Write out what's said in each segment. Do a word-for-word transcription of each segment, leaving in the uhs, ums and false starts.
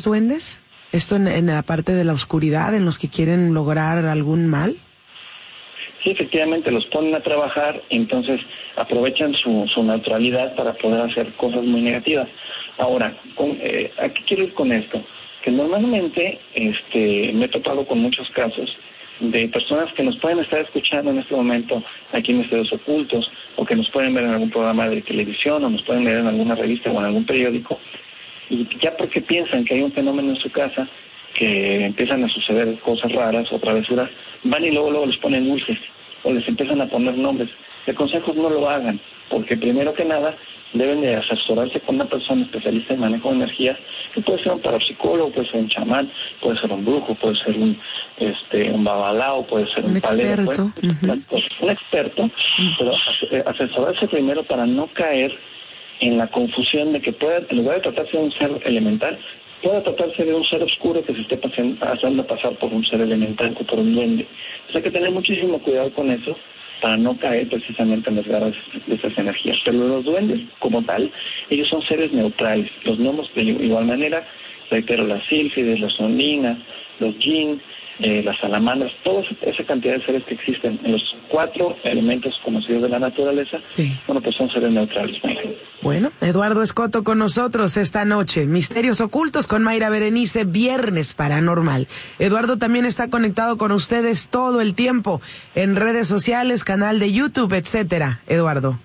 duendes? ¿Esto en, en la parte de la oscuridad, en los que quieren lograr algún mal? Sí, efectivamente, los ponen a trabajar, entonces aprovechan su, su neutralidad para poder hacer cosas muy negativas. Ahora, con, eh, ¿a qué quiero ir con esto? Que normalmente este, me he topado con muchos casos de personas que nos pueden estar escuchando en este momento aquí en Misterios Ocultos, o que nos pueden ver en algún programa de televisión, o nos pueden ver en alguna revista o en algún periódico, y ya porque piensan que hay un fenómeno en su casa, que empiezan a suceder cosas raras o travesuras, van y luego, luego les ponen dulces, o les empiezan a poner nombres. El consejo es no lo hagan, porque primero que nada deben de asesorarse con una persona especialista en manejo de energías, que puede ser un parapsicólogo, puede ser un chamán, puede ser un brujo, puede ser un este un babalao, puede ser un, un palero, experto, puede, uh-huh. un experto, uh-huh. Pero asesorarse primero para no caer en la confusión de que pueda, en lugar de tratarse de un ser elemental, pueda tratarse de un ser oscuro que se esté haciendo pasar por un ser elemental o por un duende. O sea, hay que tener muchísimo cuidado con eso para no caer precisamente en las garras de esas energías. Pero los duendes, como tal, ellos son seres neutrales. Los gnomos, de igual manera, reitero, las sílfides, las ondinas, los jinn, eh, las salamandras, toda esa cantidad de seres que existen en los cuatro elementos conocidos de la naturaleza, sí. Bueno, pues son seres neutrales. Bueno, Eduardo Escoto con nosotros esta noche. Misterios Ocultos con Mayra Berenice, Viernes Paranormal. Eduardo también está conectado con ustedes todo el tiempo en redes sociales, canal de YouTube, etcétera. Eduardo.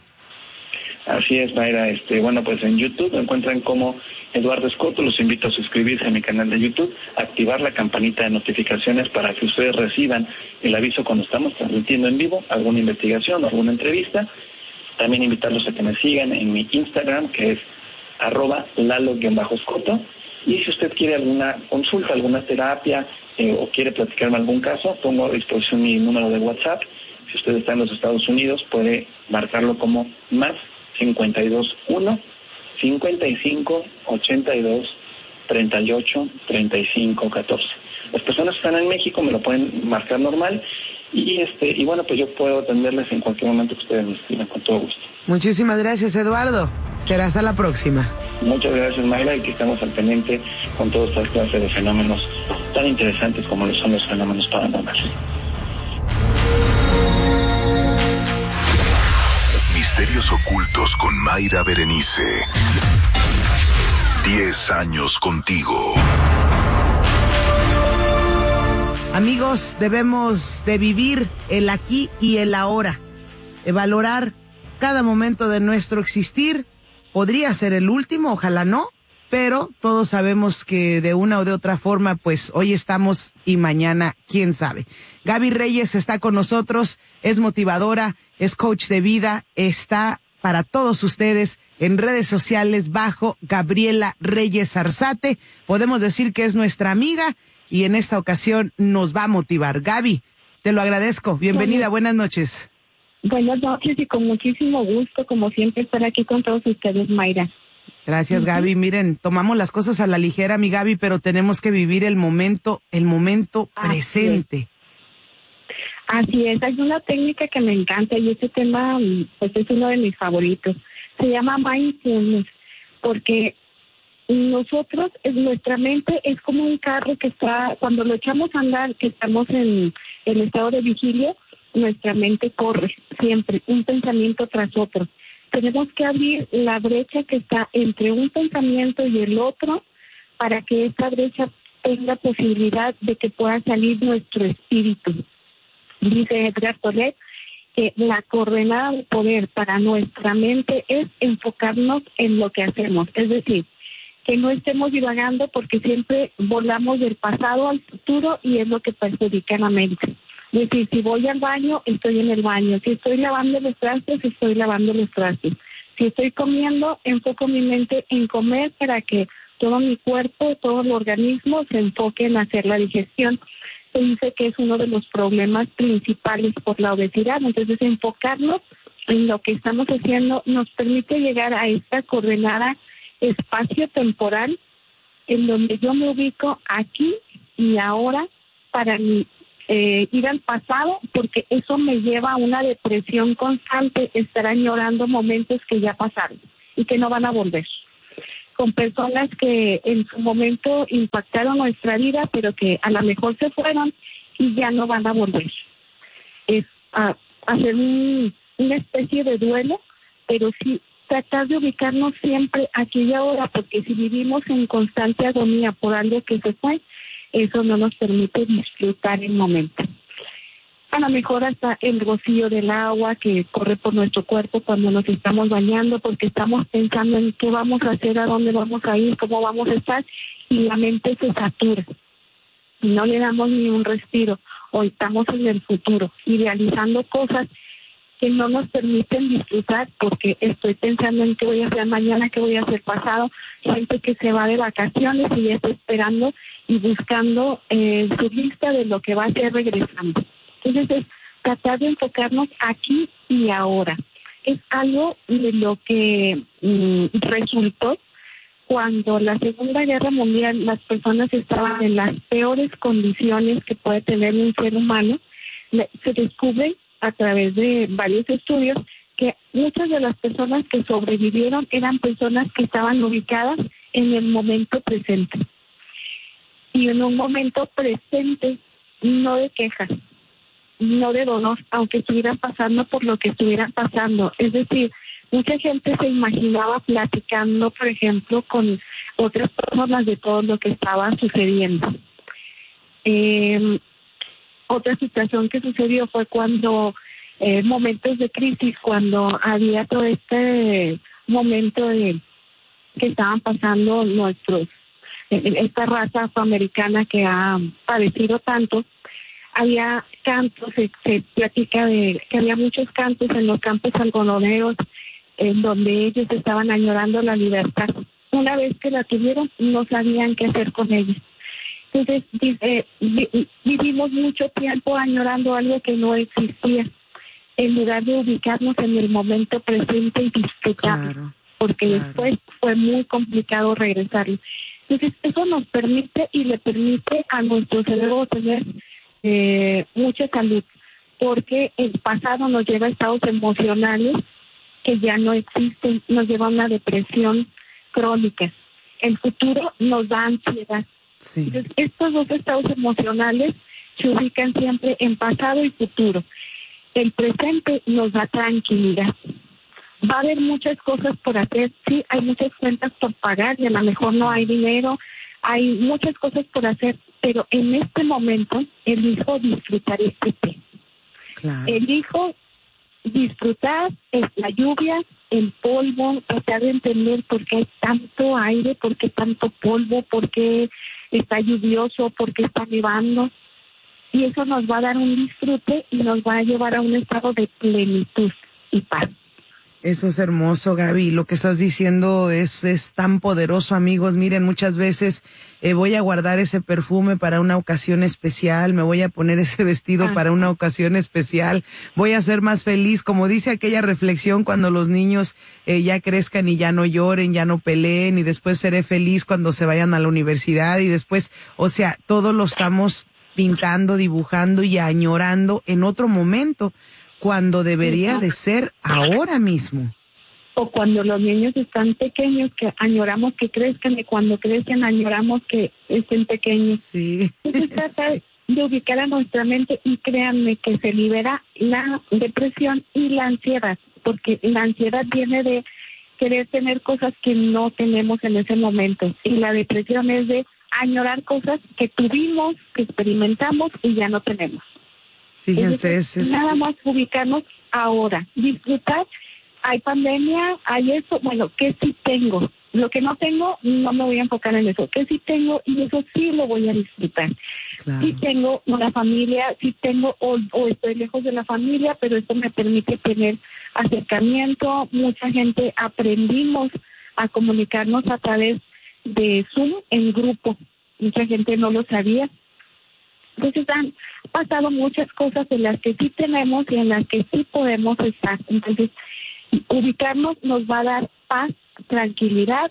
Así es, Mayra. Este, bueno, pues en YouTube me encuentran como Eduardo Escoto. Los invito a suscribirse a mi canal de YouTube, activar la campanita de notificaciones para que ustedes reciban el aviso cuando estamos transmitiendo en vivo alguna investigación o alguna entrevista. También invitarlos a que me sigan en mi Instagram, que es arroba lalo-escoto. Y si usted quiere alguna consulta, alguna terapia eh, o quiere platicarme algún caso, pongo a disposición mi número de WhatsApp. Si usted está en los Estados Unidos, puede marcarlo como más cincuenta y dos uno, cincuenta y cinco, ochenta y dos, treinta y ocho, treinta y cinco, catorce. Las personas que están en México me lo pueden marcar normal y este y bueno, pues yo puedo atenderles en cualquier momento que ustedes me escriban, con todo gusto. Muchísimas gracias, Eduardo. Será hasta la próxima. Muchas gracias, Mayra, y que estamos al pendiente con todas estas clases de fenómenos tan interesantes como lo son los fenómenos paranormales. Misterios Ocultos con Mayra Berenice. Diez años contigo. Amigos, debemos de vivir el aquí y el ahora, de valorar cada momento de nuestro existir. Podría ser el último, ojalá no, pero todos sabemos que de una o de otra forma, pues hoy estamos y mañana, quién sabe. Gaby Reyes está con nosotros, es motivadora, es coach de vida, está para todos ustedes en redes sociales bajo Gabriela Reyes Arzate. Podemos decir que es nuestra amiga y en esta ocasión nos va a motivar. Gaby, te lo agradezco. Bienvenida, buenas noches. Buenas noches y con muchísimo gusto, como siempre, estar aquí con todos ustedes, Mayra. Gracias, uh-huh. Gaby. Miren, tomamos las cosas a la ligera, mi Gaby, pero tenemos que vivir el momento, el momento Así presente. Es. Así es, hay una técnica que me encanta y este tema pues es uno de mis favoritos. Se llama mindfulness, porque nosotros, nuestra mente es como un carro que está, cuando lo echamos a andar, que estamos en el estado de vigilia, nuestra mente corre siempre, un pensamiento tras otro. Tenemos que abrir la brecha que está entre un pensamiento y el otro para que esta brecha tenga posibilidad de que pueda salir nuestro espíritu. Dice Edgar Tolle que la coordenada de poder para nuestra mente es enfocarnos en lo que hacemos, es decir, que no estemos divagando porque siempre volamos del pasado al futuro y es lo que perjudica a la mente. Es decir, si voy al baño, estoy en el baño, si estoy lavando los trastes, estoy lavando los trastes, si estoy comiendo, enfoco mi mente en comer para que todo mi cuerpo, todo el organismo se enfoque en hacer la digestión. Se dice que es uno de los problemas principales por la obesidad. Entonces, enfocarnos en lo que estamos haciendo nos permite llegar a esta coordenada espacio-temporal en donde yo me ubico aquí y ahora para eh, ir al pasado, porque eso me lleva a una depresión constante, estar añorando momentos que ya pasaron y que no van a volver. con personas que en su momento impactaron nuestra vida, pero que a lo mejor se fueron y ya no van a volver. Es uh, hacer un, una especie de duelo, pero sí tratar de ubicarnos siempre aquí y ahora, porque si vivimos en constante agonía por algo que se fue, eso no nos permite disfrutar el momento. A lo mejor hasta el rocío del agua que corre por nuestro cuerpo cuando nos estamos bañando, porque estamos pensando en qué vamos a hacer, a dónde vamos a ir, cómo vamos a estar, y la mente se satura. Y no le damos ni un respiro, o estamos en el futuro, idealizando cosas que no nos permiten disfrutar, porque estoy pensando en qué voy a hacer mañana, qué voy a hacer pasado. Gente que se va de vacaciones y ya está esperando y buscando eh, su lista de lo que va a hacer regresando. Entonces es tratar de enfocarnos aquí y ahora. Es algo de lo que mm, resultó cuando la Segunda Guerra Mundial las personas estaban en las peores condiciones que puede tener un ser humano. Se descubre a través de varios estudios que muchas de las personas que sobrevivieron eran personas que estaban ubicadas en el momento presente. Y en un momento presente, no de quejas, no de dolor, aunque estuvieran pasando por lo que estuvieran pasando. Es decir, mucha gente se imaginaba platicando, por ejemplo, con otras personas de todo lo que estaba sucediendo. Eh, otra situación que sucedió fue cuando, eh, momentos de crisis, cuando había todo este momento de que estaban pasando nuestros, esta raza afroamericana que ha padecido tanto. Había cantos, se, se platica de que había muchos cantos en los campos algodoneros en donde ellos estaban añorando la libertad. Una vez que la tuvieron, no sabían qué hacer con ella. Entonces, eh, vi, vivimos mucho tiempo añorando algo que no existía, en lugar de ubicarnos en el momento presente y disfrutarlo, claro, porque claro. Después fue muy complicado regresarlo. Entonces, eso nos permite y le permite a nuestro cerebro tener Eh, mucha salud, porque el pasado nos lleva a estados emocionales que ya no existen, nos lleva a una depresión crónica. El futuro nos da ansiedad. Sí. Entonces, estos dos estados emocionales se ubican siempre en pasado y futuro. El presente nos da tranquilidad. Va a haber muchas cosas por hacer, sí, hay muchas cuentas por pagar y a lo mejor sí. No hay dinero. Hay muchas cosas por hacer, pero en este momento elijo disfrutar este té. Claro. Elijo disfrutar es la lluvia, el polvo, tratar de entender por qué hay tanto aire, por qué tanto polvo, por qué está lluvioso, por qué está nevando. Y eso nos va a dar un disfrute y nos va a llevar a un estado de plenitud y paz. Eso es hermoso, Gaby. Lo que estás diciendo es, es tan poderoso, amigos. Miren, muchas veces eh, voy a guardar ese perfume para una ocasión especial, me voy a poner ese vestido ah. para una ocasión especial, voy a ser más feliz, como dice aquella reflexión, cuando los niños eh, ya crezcan y ya no lloren, ya no peleen, y después seré feliz cuando se vayan a la universidad, y después, o sea, todo lo estamos pintando, dibujando y añorando en otro momento, cuando debería de ser ahora mismo. O cuando los niños están pequeños, que añoramos que crezcan, y cuando crecen añoramos que estén pequeños. Sí. Entonces tratar sí. de ubicar a nuestra mente, y créanme que se libera la depresión y la ansiedad, porque la ansiedad viene de querer tener cosas que no tenemos en ese momento, y la depresión es de añorar cosas que tuvimos, que experimentamos y ya no tenemos. Fíjense, es, es nada más ubicarnos ahora, disfrutar. Hay pandemia, hay eso, bueno, ¿qué sí tengo? Lo que no tengo, no me voy a enfocar en eso. ¿Qué sí tengo? Y eso sí lo voy a disfrutar. Claro. Sí tengo una familia, sí tengo, o, o estoy lejos de la familia, pero esto me permite tener acercamiento. Mucha gente aprendimos a comunicarnos a través de Zoom en grupo. Mucha gente no lo sabía. Entonces han pasado muchas cosas en las que sí tenemos y en las que sí podemos estar. Entonces, ubicarnos nos va a dar paz, tranquilidad,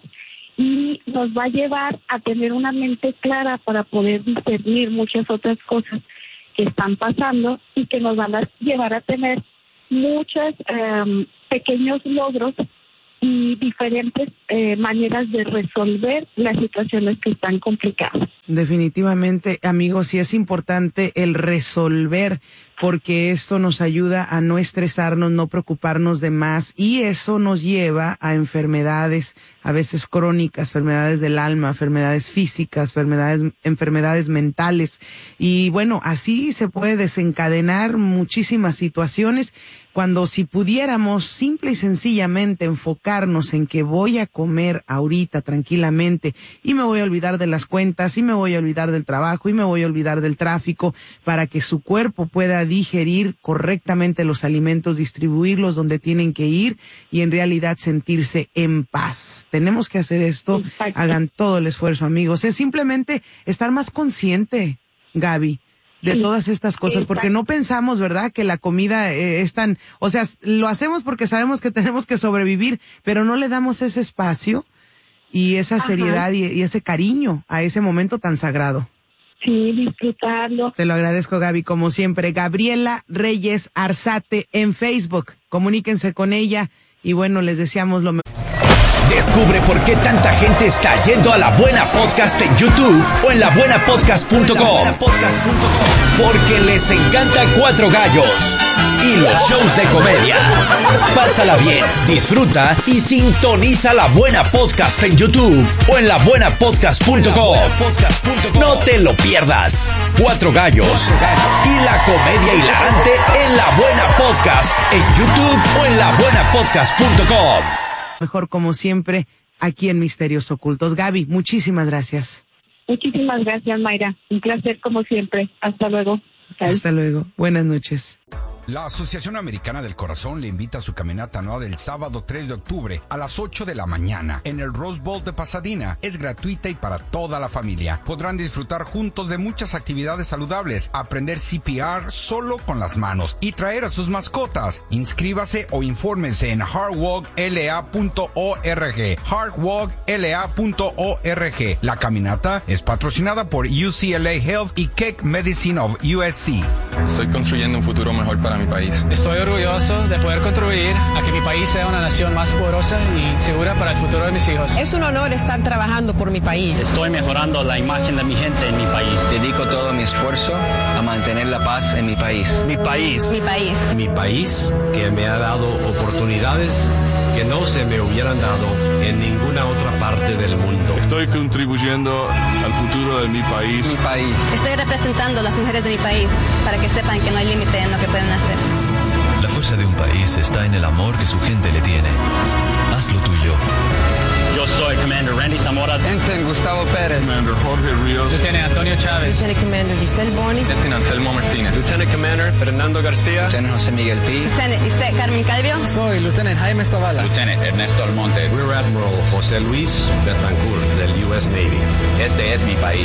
y nos va a llevar a tener una mente clara para poder discernir muchas otras cosas que están pasando y que nos van a llevar a tener muchos um, pequeños logros y diferentes eh, maneras de resolver las situaciones que están complicadas. Definitivamente, amigos, sí es importante el resolver, porque esto nos ayuda a no estresarnos, no preocuparnos de más, y eso nos lleva a enfermedades, a veces crónicas, enfermedades del alma, enfermedades físicas, enfermedades, enfermedades mentales. Y bueno, así se puede desencadenar muchísimas situaciones cuando, si pudiéramos simple y sencillamente enfocarnos en que voy a comer ahorita tranquilamente y me voy a olvidar de las cuentas y me voy a olvidar del trabajo y me voy a olvidar del tráfico, para que su cuerpo pueda digerir correctamente los alimentos, distribuirlos donde tienen que ir y en realidad sentirse en paz. Tenemos que hacer esto. Exacto. Hagan todo el esfuerzo, amigos. Es simplemente estar más consciente, Gaby, de todas estas cosas, porque no pensamos, ¿verdad?, que la comida eh, es tan, o sea, lo hacemos porque sabemos que tenemos que sobrevivir, pero no le damos ese espacio y esa seriedad y, y ese cariño a ese momento tan sagrado. Sí, disfrutarlo. Te lo agradezco, Gaby, como siempre. Gabriela Reyes Arzate en Facebook. Comuníquense con ella y bueno, les deseamos lo mejor. Descubre por qué tanta gente está yendo a La Buena Podcast en YouTube o en la buena podcast punto com. Porque les encanta Cuatro Gallos y los shows de comedia. Pásala bien, disfruta y sintoniza La Buena Podcast en YouTube o en la buena podcast punto com. No te lo pierdas. Cuatro Gallos y la comedia hilarante en La Buena Podcast en YouTube o en la buena podcast punto com. Mejor, como siempre, aquí en Misterios Ocultos. Gaby, muchísimas gracias. Muchísimas gracias, Mayra. Un placer como siempre. Hasta luego. Bye. Hasta luego. Buenas noches. La Asociación Americana del Corazón le invita a su caminata anual el sábado tres de octubre a las ocho de la mañana en el Rose Bowl de Pasadena. Es gratuita y para toda la familia. Podrán disfrutar juntos de muchas actividades saludables, aprender C P R solo con las manos y traer a sus mascotas. Inscríbase o infórmense en heart walk l a punto org. heart walk l a punto org. La caminata es patrocinada por U C L A Health y Keck Medicine of U S C. Estoy construyendo un futuro mejor para mi país. Estoy orgulloso de poder contribuir a que mi país sea una nación más poderosa y segura para el futuro de mis hijos. Es un honor estar trabajando por mi país. Estoy mejorando la imagen de mi gente en mi país. Dedico todo mi esfuerzo a mantener la paz en mi país. Mi país. Mi país. Mi país, que me ha dado oportunidades que no se me hubieran dado en ninguna otra parte del mundo. Estoy contribuyendo al futuro de mi país. Mi país. Estoy representando a las mujeres de mi país para que sepan que no hay límite en lo que pueden hacer. La fuerza de un país está en el amor que su gente le tiene. Haz lo tuyo. Yo soy Commander Randy Zamora. Ensign Gustavo Pérez. Commander Jorge Ríos. Lieutenant Antonio Chávez. Lieutenant Commander Giselle Bonis. Lieutenant Anselmo Martínez. Lieutenant Commander Fernando García. Lieutenant José Miguel P. Lieutenant Isaac Carmen Calvio. Soy Lieutenant Jaime Zavala. Lieutenant Ernesto Almonte. Rear Admiral José Luis Betancourt del U S Navy. Este es mi país.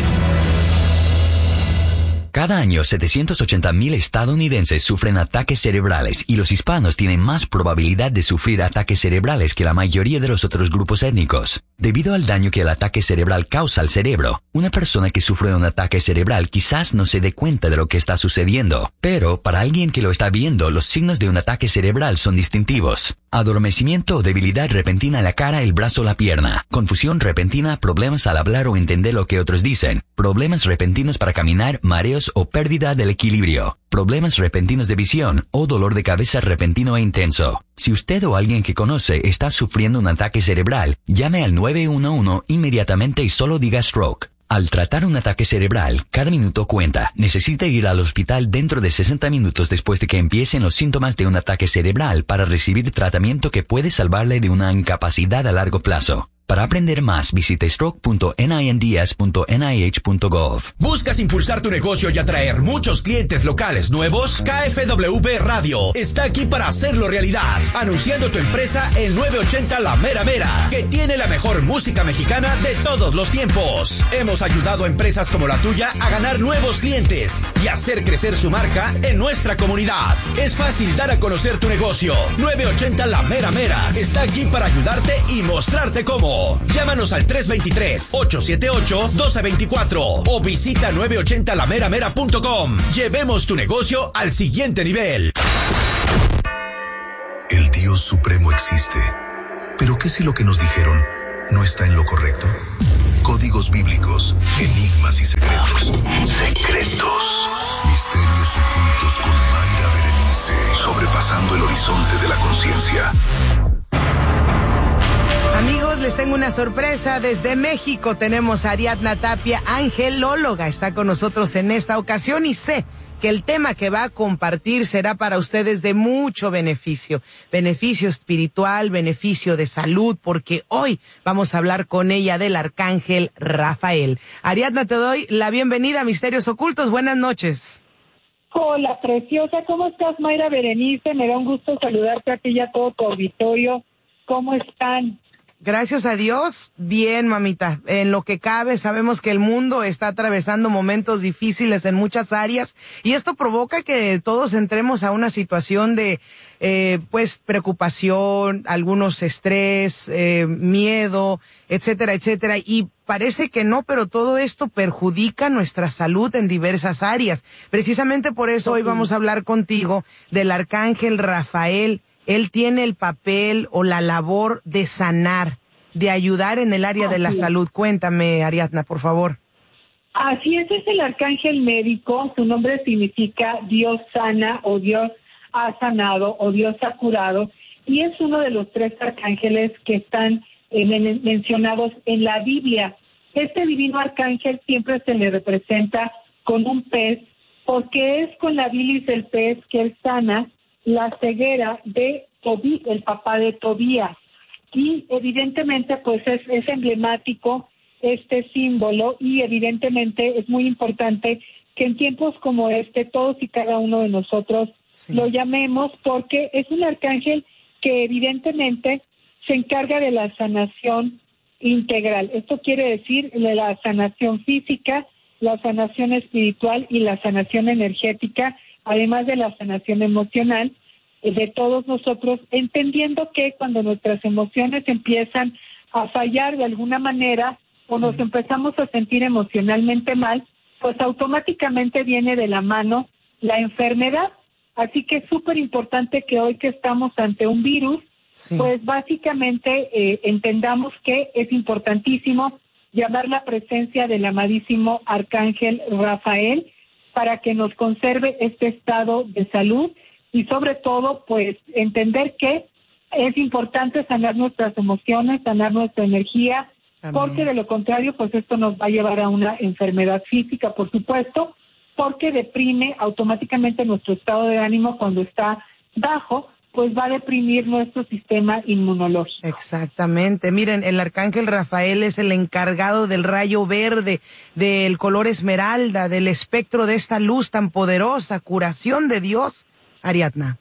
Cada año, setecientos ochenta mil estadounidenses sufren ataques cerebrales y los hispanos tienen más probabilidad de sufrir ataques cerebrales que la mayoría de los otros grupos étnicos. Debido al daño que el ataque cerebral causa al cerebro, una persona que sufre un ataque cerebral quizás no se dé cuenta de lo que está sucediendo, pero para alguien que lo está viendo, los signos de un ataque cerebral son distintivos. Adormecimiento o debilidad repentina en la cara, el brazo o la pierna. Confusión repentina, problemas al hablar o entender lo que otros dicen. Problemas repentinos para caminar, mareos o pérdida del equilibrio. Problemas repentinos de visión o dolor de cabeza repentino e intenso. Si usted o alguien que conoce está sufriendo un ataque cerebral, llame al nueve uno uno inmediatamente y solo diga stroke. Al tratar un ataque cerebral, cada minuto cuenta. Necesita ir al hospital dentro de sesenta minutos después de que empiecen los síntomas de un ataque cerebral para recibir tratamiento que puede salvarle de una incapacidad a largo plazo. Para aprender más, visite stroke punto ninds punto n i h punto gov. ¿Buscas impulsar tu negocio y atraer muchos clientes locales nuevos? K F W B Radio está aquí para hacerlo realidad. Anunciando tu empresa en nueve ochenta La Mera Mera, que tiene la mejor música mexicana de todos los tiempos. Hemos ayudado a empresas como la tuya a ganar nuevos clientes y hacer crecer su marca en nuestra comunidad. Es fácil dar a conocer tu negocio. nueve ochenta La Mera Mera está aquí para ayudarte y mostrarte cómo. Llámanos al tres dos tres, ocho siete ocho, uno dos dos cuatro o visita nueve ochenta la mera mera punto com. Llevemos tu negocio al siguiente nivel. El Dios Supremo existe. Pero ¿qué si lo que nos dijeron no está en lo correcto? Códigos bíblicos, enigmas y secretos. Secretos. Misterios ocultos con Mayra Berenice. Sobrepasando el horizonte de la conciencia. Amigos, les tengo una sorpresa. Desde México tenemos a Ariadna Tapia, angelóloga. Está con nosotros en esta ocasión y sé que el tema que va a compartir será para ustedes de mucho beneficio. Beneficio espiritual, beneficio de salud, porque hoy vamos a hablar con ella del arcángel Rafael. Ariadna, te doy la bienvenida a Misterios Ocultos. Buenas noches. Hola, preciosa. ¿Cómo estás, Mayra Berenice? Me da un gusto saludarte a ti y a todo tu auditorio. ¿Cómo están? Gracias a Dios, bien, mamita. En lo que cabe, sabemos que el mundo está atravesando momentos difíciles en muchas áreas y esto provoca que todos entremos a una situación de, eh, pues, preocupación, algunos estrés, eh, miedo, etcétera, etcétera. Y parece que no, pero todo esto perjudica nuestra salud en diversas áreas. Precisamente por eso hoy vamos a hablar contigo del arcángel Rafael. Él tiene el papel o la labor de sanar, de ayudar en el área de la salud. Cuéntame, Ariadna, por favor. Así es, es el arcángel médico. Su nombre significa Dios sana o Dios ha sanado o Dios ha curado. Y es uno de los tres arcángeles que están eh, men- mencionados en la Biblia. Este divino arcángel siempre se le representa con un pez, porque es con la bilis del pez que él sana la ceguera de Tobí, el papá de Tobías. Y evidentemente pues es, es emblemático este símbolo y evidentemente es muy importante que en tiempos como este todos y cada uno de nosotros sí. lo llamemos, porque es un arcángel que evidentemente se encarga de la sanación integral. Esto quiere decir de la sanación física, la sanación espiritual y la sanación energética, además de la sanación emocional de todos nosotros, entendiendo que cuando nuestras emociones empiezan a fallar de alguna manera o sí. nos empezamos a sentir emocionalmente mal, pues automáticamente viene de la mano la enfermedad. Así que es súper importante que hoy que estamos ante un virus, sí. pues básicamente eh, entendamos que es importantísimo llamar la presencia del amadísimo arcángel Rafael para que nos conserve este estado de salud y sobre todo, pues, entender que es importante sanar nuestras emociones, sanar nuestra energía, Amén. Porque de lo contrario, pues esto nos va a llevar a una enfermedad física, por supuesto, porque deprime automáticamente nuestro estado de ánimo cuando está bajo, pues va a deprimir nuestro sistema inmunológico. Exactamente. Miren, el arcángel Rafael es el encargado del rayo verde, del color esmeralda, del espectro de esta luz tan poderosa, curación de Dios, Ariadna.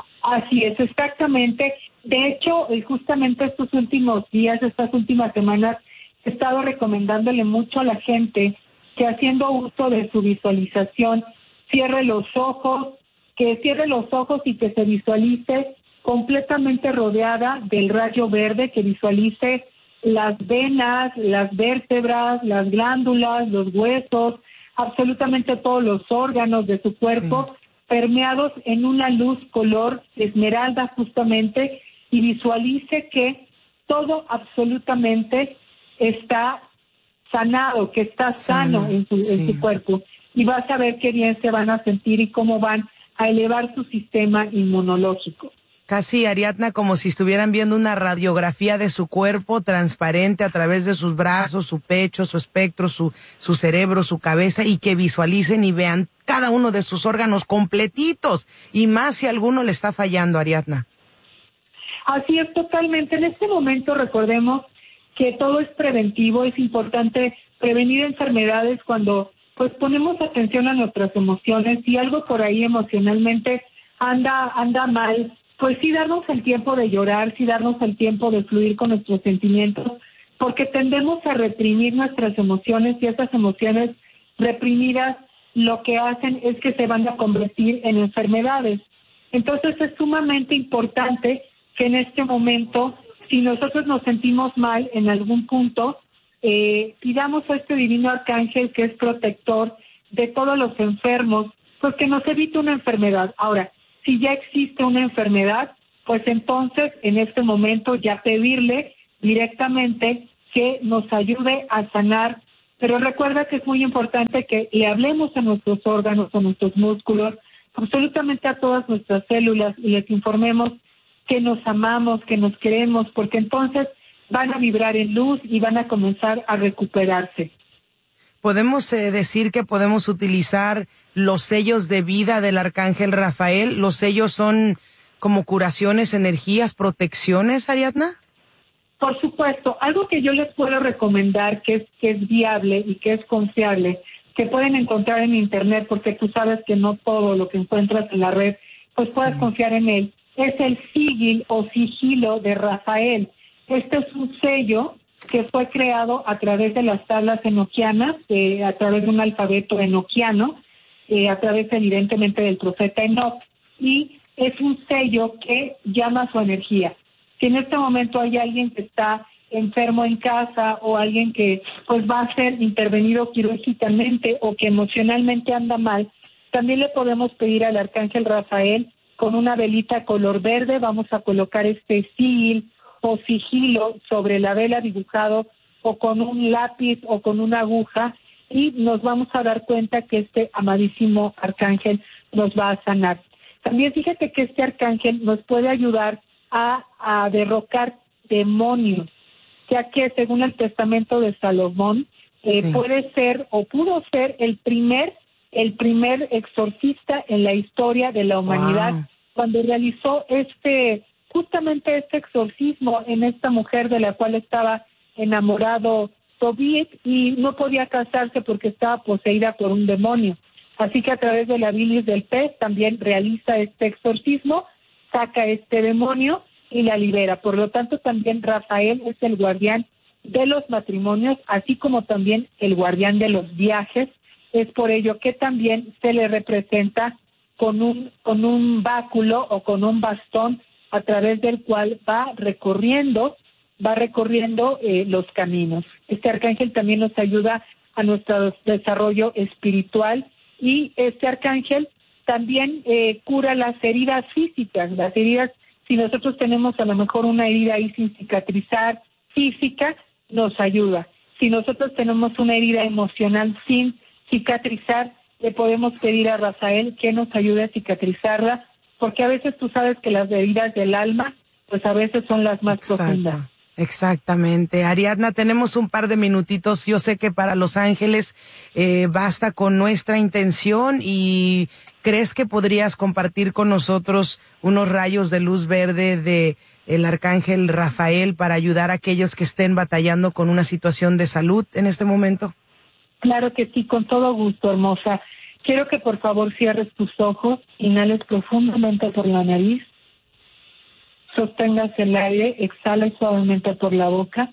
Así es, exactamente. De hecho, justamente estos últimos días, estas últimas semanas, he estado recomendándole mucho a la gente que haciendo uso de su visualización, cierre los ojos, que cierre los ojos y que se visualice completamente rodeada del rayo verde, que visualice las venas, las vértebras, las glándulas, los huesos, absolutamente todos los órganos de su cuerpo, sí. permeados en una luz color esmeralda justamente, y visualice que todo absolutamente está sanado, que está sano sí, en, su, sí. en su cuerpo, y vas a ver qué bien se van a sentir y cómo van a elevar su sistema inmunológico. Casi, Ariadna, como si estuvieran viendo una radiografía de su cuerpo transparente a través de sus brazos, su pecho, su espectro, su, su cerebro, su cabeza, y que visualicen y vean cada uno de sus órganos completitos, y más si alguno le está fallando, Ariadna. Así es, totalmente. En este momento recordemos que todo es preventivo, es importante prevenir enfermedades cuando pues ponemos atención a nuestras emociones. Si algo por ahí emocionalmente anda anda mal, pues sí darnos el tiempo de llorar, sí darnos el tiempo de fluir con nuestros sentimientos, porque tendemos a reprimir nuestras emociones, y esas emociones reprimidas lo que hacen es que se van a convertir en enfermedades. Entonces es sumamente importante que en este momento, si nosotros nos sentimos mal en algún punto, eh, pidamos a este divino arcángel que es protector de todos los enfermos, pues que nos evite una enfermedad. Ahora, si ya existe una enfermedad, pues entonces en este momento ya pedirle directamente que nos ayude a sanar. Pero recuerda que es muy importante que le hablemos a nuestros órganos, a nuestros músculos, absolutamente a todas nuestras células y les informemos que nos amamos, que nos queremos, porque entonces van a vibrar en luz y van a comenzar a recuperarse. ¿Podemos eh, decir que podemos utilizar los sellos de vida del Arcángel Rafael? ¿Los sellos son como curaciones, energías, protecciones, Ariadna? Por supuesto. Algo que yo les puedo recomendar que es, que es viable y que es confiable, que pueden encontrar en internet, porque tú sabes que no todo lo que encuentras en la red, pues puedes sí. confiar en él, es el sigil o sigilo de Rafael. Este es un sello que fue creado a través de las tablas enoquianas, eh, a través de un alfabeto enoquiano, eh, a través evidentemente del profeta Enoc, y es un sello que llama su energía. Si en este momento hay alguien que está enfermo en casa o alguien que pues va a ser intervenido quirúrgicamente o que emocionalmente anda mal, también le podemos pedir al Arcángel Rafael con una velita color verde, vamos a colocar este sigil o sigilo sobre la vela dibujado o con un lápiz o con una aguja y nos vamos a dar cuenta que este amadísimo arcángel nos va a sanar. También fíjate que este arcángel nos puede ayudar a, a derrocar demonios, ya que según el testamento de Salomón eh, sí. puede ser o pudo ser el primer el primer exorcista en la historia de la humanidad wow. cuando realizó este justamente este exorcismo en esta mujer de la cual estaba enamorado Tobit y no podía casarse porque estaba poseída por un demonio. Así que a través de la bilis del pez también realiza este exorcismo, saca este demonio y la libera. Por lo tanto, también Rafael es el guardián de los matrimonios, así como también el guardián de los viajes. Es por ello que también se le representa con un, con un báculo o con un bastón a través del cual va recorriendo, va recorriendo eh, los caminos. Este arcángel también nos ayuda a nuestro desarrollo espiritual y este arcángel también eh, cura las heridas físicas, las heridas, si nosotros tenemos a lo mejor una herida ahí sin cicatrizar física, nos ayuda. Si nosotros tenemos una herida emocional sin cicatrizar, le podemos pedir a Rafael que nos ayude a cicatrizarla, porque a veces tú sabes que las heridas del alma, pues a veces son las más Exacto. profundas. Exactamente. Ariadna, tenemos un par de minutitos. Yo sé que para Los Ángeles eh, basta con nuestra intención y ¿crees que podrías compartir con nosotros unos rayos de luz verde de el Arcángel Rafael para ayudar a aquellos que estén batallando con una situación de salud en este momento? Claro que sí, con todo gusto, hermosa. Quiero que por favor cierres tus ojos, inhales profundamente por la nariz, sostengas el aire, exhales suavemente por la boca.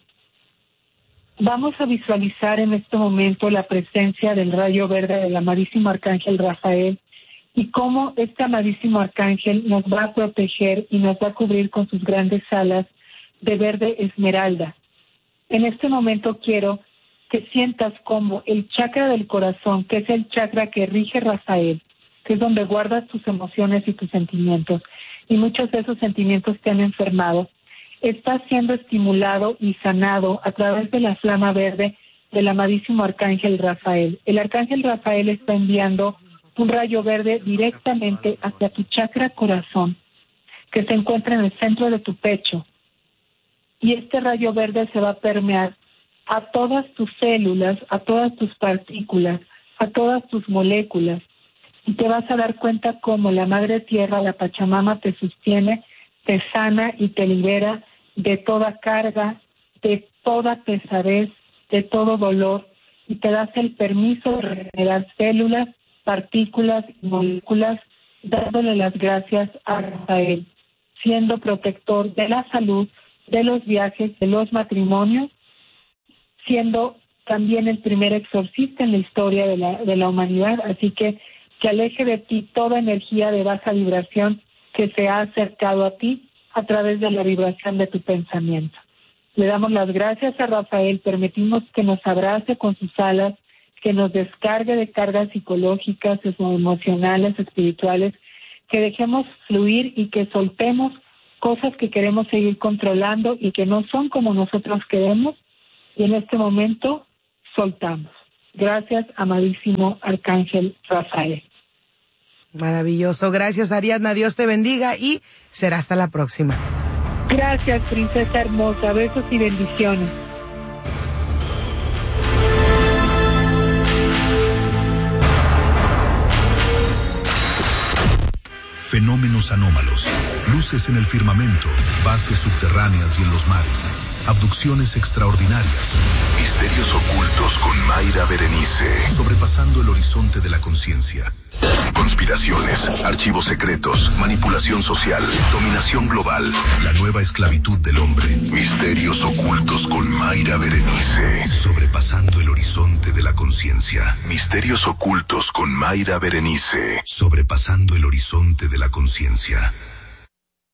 Vamos a visualizar en este momento la presencia del rayo verde del amadísimo Arcángel Rafael y cómo este amadísimo Arcángel nos va a proteger y nos va a cubrir con sus grandes alas de verde esmeralda. En este momento quiero que sientas como el chakra del corazón, que es el chakra que rige Rafael, que es donde guardas tus emociones y tus sentimientos, y muchos de esos sentimientos te han enfermado, está siendo estimulado y sanado a través de la flama verde del amadísimo Arcángel Rafael. El Arcángel Rafael está enviando un rayo verde directamente hacia tu chakra corazón, que se encuentra en el centro de tu pecho, y este rayo verde se va a permear a todas tus células, a todas tus partículas, a todas tus moléculas, y te vas a dar cuenta cómo la Madre Tierra, la Pachamama, te sostiene, te sana y te libera de toda carga, de toda pesadez, de todo dolor, y te das el permiso de regenerar células, partículas y moléculas, dándole las gracias a Rafael, siendo protector de la salud, de los viajes, de los matrimonios, siendo también el primer exorcista en la historia de la, de la humanidad, así que que aleje de ti toda energía de baja vibración que se ha acercado a ti a través de la vibración de tu pensamiento. Le damos las gracias a Rafael, permitimos que nos abrace con sus alas, que nos descargue de cargas psicológicas, emocionales, espirituales, que dejemos fluir y que soltemos cosas que queremos seguir controlando y que no son como nosotros queremos, y en este momento soltamos. Gracias, amadísimo Arcángel Rafael. Maravilloso. Gracias, Ariadna. Dios te bendiga y será hasta la próxima. Gracias, princesa hermosa. Besos y bendiciones. Fenómenos anómalos, luces en el firmamento, bases subterráneas y en los mares, abducciones extraordinarias, misterios ocultos con Mayra Berenice, sobrepasando el horizonte de la conciencia. Conspiraciones, archivos secretos, manipulación social, dominación global, la nueva esclavitud del hombre, misterios ocultos con Mayra Berenice, sobrepasando el horizonte de la conciencia. Misterios ocultos con Mayra Berenice, sobrepasando el horizonte de la conciencia.